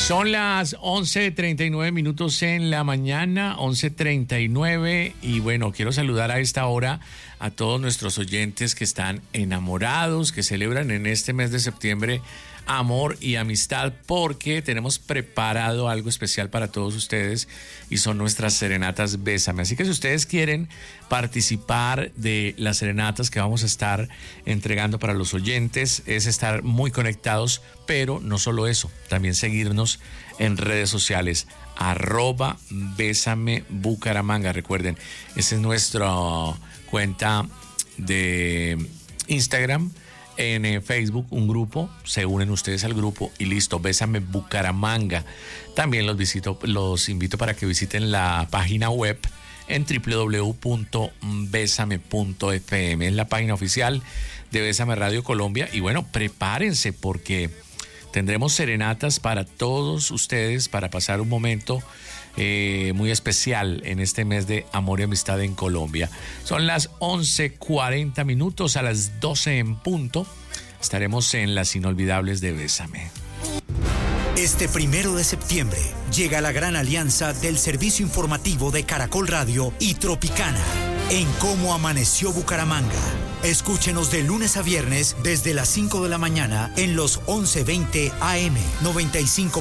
Son las 11:39 en la mañana, 11:39, y bueno, quiero saludar a esta hora a todos nuestros oyentes que están enamorados, que celebran en este mes de septiembre amor y amistad, porque tenemos preparado algo especial para todos ustedes y son nuestras serenatas Bésame. Así que si ustedes quieren participar de las serenatas que vamos a estar entregando para los oyentes, es estar muy conectados, pero no solo eso, también seguirnos en redes sociales, @Bésame Bucaramanga. Recuerden, esa es nuestra cuenta de Instagram. En Facebook, un grupo, se unen ustedes al grupo y listo, Bésame Bucaramanga. También los invito para que visiten la página web en www.besame.fm. Es la página oficial de Bésame Radio Colombia. Y bueno, prepárense porque tendremos serenatas para todos ustedes para pasar un momento muy especial en este mes de amor y amistad en Colombia. Son las 11:40, a las 12 en punto. Estaremos en las inolvidables de Bésame. Este 1 de septiembre llega la gran alianza del servicio informativo de Caracol Radio y Tropicana en Cómo Amaneció Bucaramanga. Escúchenos de lunes a viernes desde las 5 de la mañana en los 11:20 AM,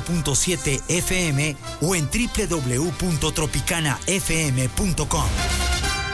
95.7 FM o en www.tropicanafm.com.